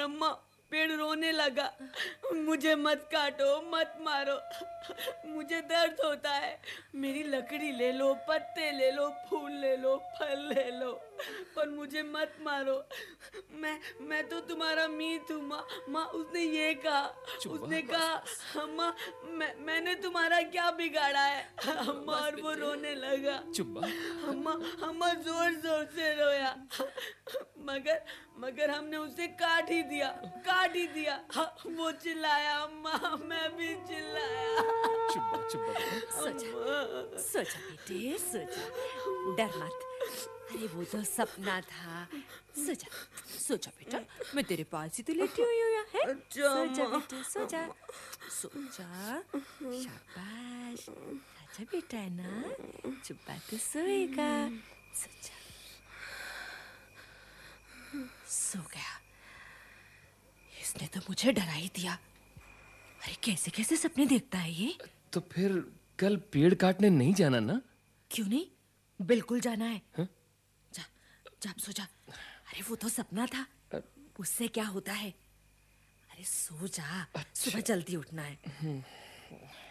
अम्मा, पेड़ रोने लगा। मुझे मत काटो, मत मारो, मुझे दर्द होता है। मेरी लकड़ी ले लो, पत्ते ले लो, फूल ले लो, फल ले लो, पर मुझे मत मारो। मैं तो तुम्हारा मीत हूँ माँ। माँ, उसने ये कहा, चुम्मा उसने बस कहा बस। अम्मा, मैंने तुम्हारा क्या बिगाड़ा है? अम्मा, बस और वो बेटे। रोने लगा। चुम्मा। अम्मा, अम्मा जोर जोर से रोया, मगर मगर हमने उसे काट ही दिया, काट ही दिया। वो चिल्लाया अम्मा, मैं भी चिल्लाया। चुम्मा चुम्मा बेटा। सो जा, अम्मा। सो जा बेटे, सो जा। डर मत। अरे वो तो सपना था। सो जा, सो जा बेटा। मैं तेरे पास ही तो लेटी हुई हूँ यहाँ, है। अच्छा सो जा अम्मा। बेटे, सो जा, सो जा। शाबाश, राजा बेटा है ना, चुप्पा तो सोएगा। सो जा, सो गया। इसने तो मुझे डरा ही दिया। अरे कैसे कैसे सपने देखता है ये। तो फिर कल पेड़ काटने नहीं जाना ना? क्यों नहीं, बिल्कुल जाना है। हाँ? जा, जा अब सो जा। अरे वो तो सपना था, उससे क्या होता है। अरे सो जा, सुबह जल्दी उठना है।